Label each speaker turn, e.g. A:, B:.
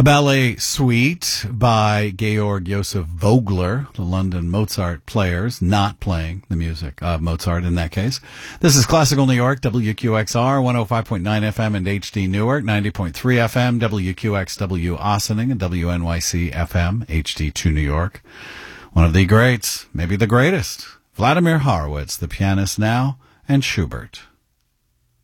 A: A ballet suite by Georg Joseph Vogler, the London Mozart players, not playing the music of Mozart in that case. This is Classical New York, WQXR, 105.9 FM and HD Newark, 90.3 FM, WQXW Ossining, and WNYC FM, HD2 New York. One of the greats, maybe the greatest, Vladimir Horowitz, the pianist now, and Schubert.